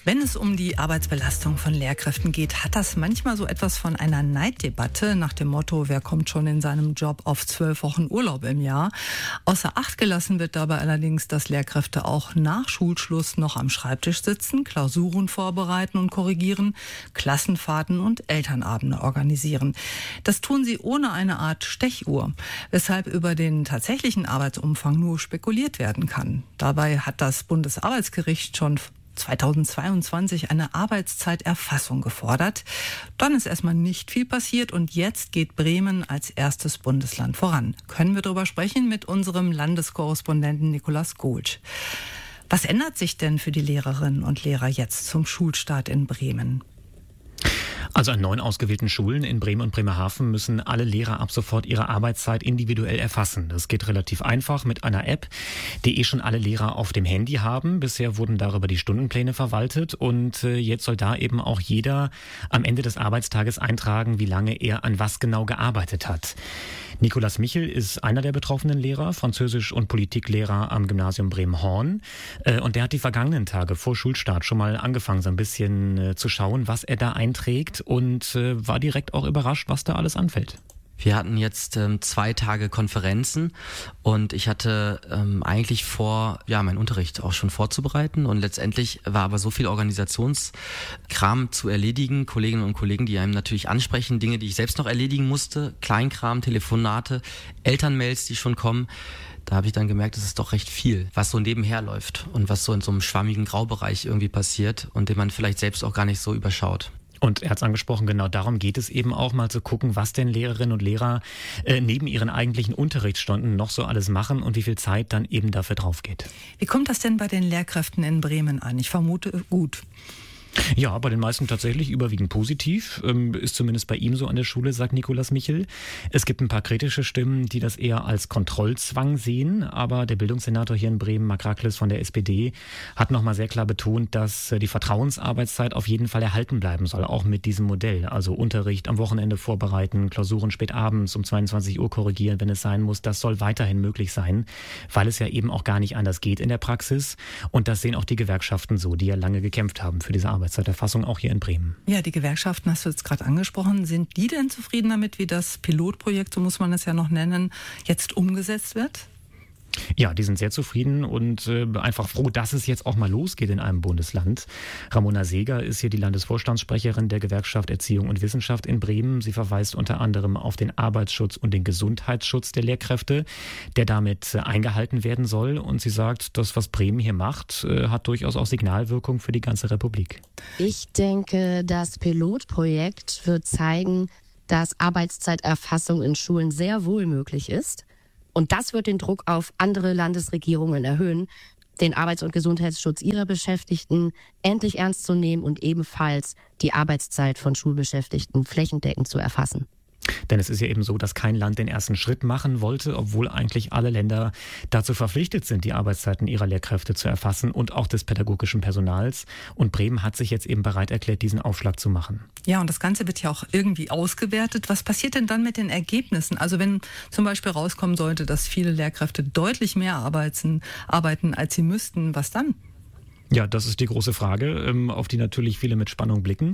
Wenn es um die Arbeitsbelastung von Lehrkräften geht, hat das manchmal so etwas von einer Neiddebatte nach dem Motto, wer kommt schon in seinem Job auf 12 Wochen Urlaub im Jahr. Außer Acht gelassen wird dabei allerdings, dass Lehrkräfte auch nach Schulschluss noch am Schreibtisch sitzen, Klausuren vorbereiten und korrigieren, Klassenfahrten und Elternabende organisieren. Das tun sie ohne eine Art Stechuhr, weshalb über den tatsächlichen Arbeitsumfang nur spekuliert werden kann. Dabei hat das Bundesarbeitsgericht schon 2022 eine Arbeitszeiterfassung gefordert. Dann ist erstmal nicht viel passiert und jetzt geht Bremen als erstes Bundesland voran. Können wir darüber sprechen mit unserem Landeskorrespondenten Nikolaus Gultsch. Was ändert sich denn für die Lehrerinnen und Lehrer jetzt zum Schulstart in Bremen? Also an 9 ausgewählten Schulen in Bremen und Bremerhaven müssen alle Lehrer ab sofort ihre Arbeitszeit individuell erfassen. Das geht relativ einfach mit einer App, die schon alle Lehrer auf dem Handy haben. Bisher wurden darüber die Stundenpläne verwaltet und jetzt soll da eben auch jeder am Ende des Arbeitstages eintragen, wie lange er an was genau gearbeitet hat. Nikolaus Michel ist einer der betroffenen Lehrer, Französisch- und Politiklehrer am Gymnasium Bremen-Horn. Und der hat die vergangenen Tage vor Schulstart schon mal angefangen, so ein bisschen zu schauen, was er da einträgt und war direkt auch überrascht, was da alles anfällt. Wir hatten jetzt 2 Tage Konferenzen und ich hatte eigentlich vor, meinen Unterricht auch schon vorzubereiten und letztendlich war aber so viel Organisationskram zu erledigen, Kolleginnen und Kollegen, die einem natürlich ansprechen, Dinge, die ich selbst noch erledigen musste, Kleinkram, Telefonate, Elternmails, die schon kommen. Da habe ich dann gemerkt, es ist doch recht viel, was so nebenher läuft und was so in so einem schwammigen Graubereich irgendwie passiert und den man vielleicht selbst auch gar nicht so überschaut. Und er hat es angesprochen, genau darum geht es eben auch mal zu gucken, was denn Lehrerinnen und Lehrer neben ihren eigentlichen Unterrichtsstunden noch so alles machen und wie viel Zeit dann eben dafür drauf geht. Wie kommt das denn bei den Lehrkräften in Bremen an? Ich vermute gut. Ja, bei den meisten tatsächlich überwiegend positiv, ist zumindest bei ihm so an der Schule, sagt Nikolaus Michel. Es gibt ein paar kritische Stimmen, die das eher als Kontrollzwang sehen, aber der Bildungssenator hier in Bremen, Marc Racles von der SPD, hat nochmal sehr klar betont, dass die Vertrauensarbeitszeit auf jeden Fall erhalten bleiben soll, auch mit diesem Modell. Also Unterricht am Wochenende vorbereiten, Klausuren spät abends um 22 Uhr korrigieren, wenn es sein muss, das soll weiterhin möglich sein, weil es ja eben auch gar nicht anders geht in der Praxis. Und das sehen auch die Gewerkschaften so, die ja lange gekämpft haben für diese Arbeitszeiterfassung auch hier in Bremen. Ja, die Gewerkschaften hast du jetzt gerade angesprochen. Sind die denn zufrieden damit, wie das Pilotprojekt, so muss man es ja noch nennen, jetzt umgesetzt wird? Ja, die sind sehr zufrieden und einfach froh, dass es jetzt auch mal losgeht in einem Bundesland. Ramona Seeger ist hier die Landesvorstandssprecherin der Gewerkschaft Erziehung und Wissenschaft in Bremen. Sie verweist unter anderem auf den Arbeitsschutz und den Gesundheitsschutz der Lehrkräfte, der damit eingehalten werden soll. Und sie sagt, das, was Bremen hier macht, hat durchaus auch Signalwirkung für die ganze Republik. Ich denke, das Pilotprojekt wird zeigen, dass Arbeitszeiterfassung in Schulen sehr wohl möglich ist. Und das wird den Druck auf andere Landesregierungen erhöhen, den Arbeits- und Gesundheitsschutz ihrer Beschäftigten endlich ernst zu nehmen und ebenfalls die Arbeitszeit von Schulbeschäftigten flächendeckend zu erfassen. Denn es ist ja eben so, dass kein Land den ersten Schritt machen wollte, obwohl eigentlich alle Länder dazu verpflichtet sind, die Arbeitszeiten ihrer Lehrkräfte zu erfassen und auch des pädagogischen Personals. Und Bremen hat sich jetzt eben bereit erklärt, diesen Aufschlag zu machen. Ja, und das Ganze wird ja auch irgendwie ausgewertet. Was passiert denn dann mit den Ergebnissen? Also wenn zum Beispiel rauskommen sollte, dass viele Lehrkräfte deutlich mehr arbeiten, als sie müssten, was dann? Ja, das ist die große Frage, auf die natürlich viele mit Spannung blicken.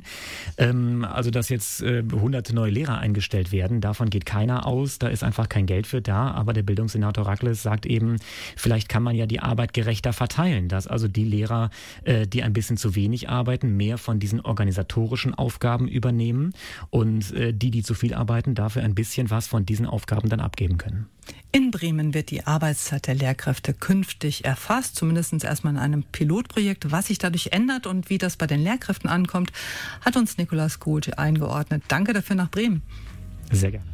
Also, dass jetzt hunderte neue Lehrer eingestellt werden, davon geht keiner aus. Da ist einfach kein Geld für da. Aber der Bildungssenator Racles sagt eben, vielleicht kann man ja die Arbeit gerechter verteilen. Dass also die Lehrer, die ein bisschen zu wenig arbeiten, mehr von diesen organisatorischen Aufgaben übernehmen und die zu viel arbeiten, dafür ein bisschen was von diesen Aufgaben dann abgeben können. In Bremen wird die Arbeitszeit der Lehrkräfte künftig erfasst, zumindest erstmal in einem Pilotprojekt. Was sich dadurch ändert und wie das bei den Lehrkräften ankommt, hat uns Nikolaus Gultsch eingeordnet. Danke dafür nach Bremen. Sehr gerne.